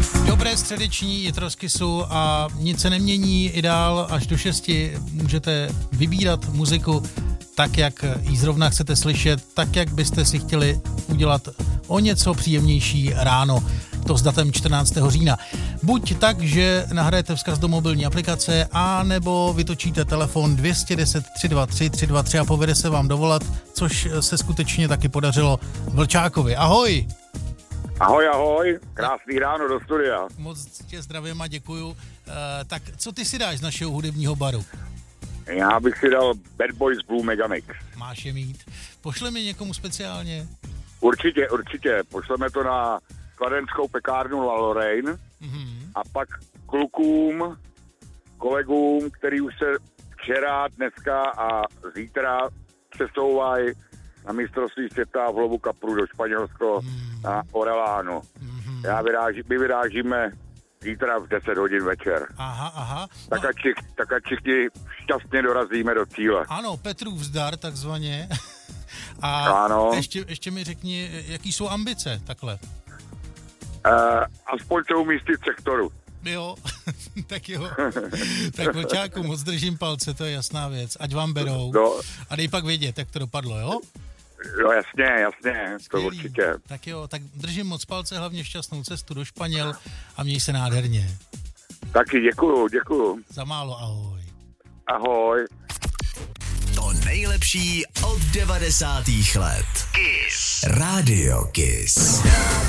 Dobré středeční Jitroskisu a nic se nemění, i dál až do 6 můžete vybírat muziku tak, jak ji zrovna chcete slyšet, tak, jak byste si chtěli udělat o něco příjemnější ráno, to s datem 14. října. Buď tak, že nahrajete vzkaz do mobilní aplikace, a nebo vytočíte telefon 210 323 323 a povede se vám dovolat, což se skutečně taky podařilo Vlčákovi. Ahoj! Ahoj, krásný ráno do studia. Moc tě zdravím a děkuju. Tak co ty si dáš z našeho hudebního baru? Já bych si dal Bad Boys Blue Megamix. Máš je mít. Pošle mi někomu speciálně? Určitě. Pošleme to na kladenskou pekárnu La Lorraine a pak klukům, kolegům, který už se včera, dneska a zítra přesouvají na mistrovství světa v lovu kapru do Španělsko na Orelánu. My vyrážíme zítra v 10 hodin večer. Aha. Tak ať všichni šťastně dorazíme do cíle. Ano, Petrův zdar takzvaně. A ano. Ještě mi řekni, jaký jsou ambice takhle? Aspoň se umístit v sektoru. Jo, tak jo. Tak Vlčáku, moc držím palce, to je jasná věc. Ať vám berou. No. A dej pak vědět, jak to dopadlo, jo? No jasně, Skvělý. to určitě. Tak jo, tak držím moc palce, hlavně šťastnou cestu do Španěl a měj se nádherně. Taky děkuju. Za málo ahoj. Ahoj. To nejlepší od 90. let. Kiss. Radio Kiss.